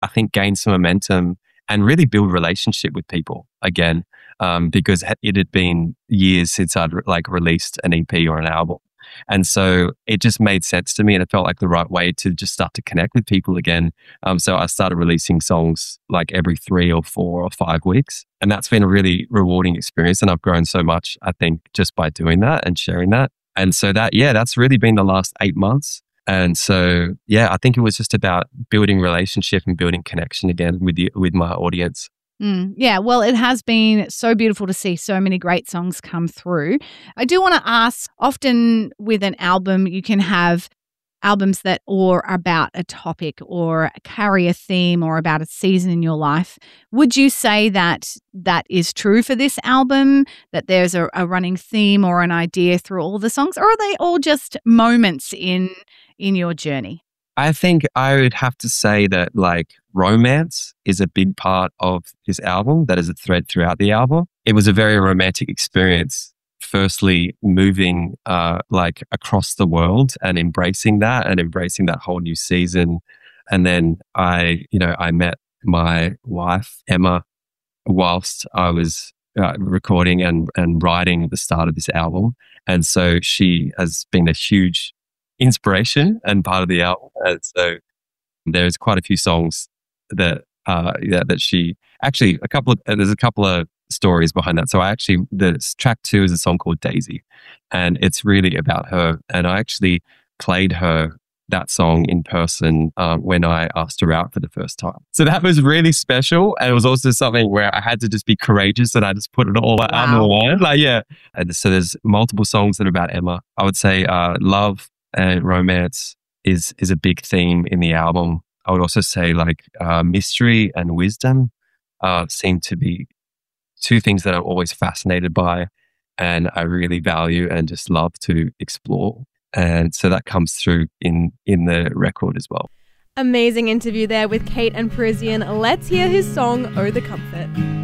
I think, gain some momentum and really build relationship with people again, because it had been years since I'd like released an EP or an album. And so it just made sense to me, and it felt like the right way to just start to connect with people again. So I started releasing songs like every 3 or 4 or 5 weeks. And that's been a really rewarding experience. And I've grown so much, I think, just by doing that and sharing that. And so that's really been the last 8 months. And so, I think it was just about building relationship and building connection again with my audience. Yeah, well, it has been so beautiful to see so many great songs come through. I do want to ask, often with an album, you can have albums that are about a topic or carry a theme or about a season in your life. Would you say that is true for this album, that there's a running theme or an idea through all the songs, or are they all just moments in your journey? I think I would have to say that like romance is a big part of this album. That is a thread throughout the album. It was a very romantic experience. Firstly, moving like across the world and embracing that whole new season. And then I met my wife, Emma, whilst I was recording and writing the start of this album. And so she has been a huge inspiration and part of the album. And so there's quite a few songs that she actually there's a couple of stories behind that. So the track 2 is a song called Daisy, and it's really about her. And I actually played her that song in person when I asked her out for the first time. So that was really special. And it was also something where I had to just be courageous, and I just put it all out on the line. And so there's multiple songs that are about Emma. I would say love and romance is a big theme in the album. I would also say like mystery and wisdom seem to be 2 things that I'm always fascinated by, and I really value and just love to explore. And so that comes through in the record as well. Amazing interview there with Kate and Parisian. Let's hear his song, Oh the Comfort.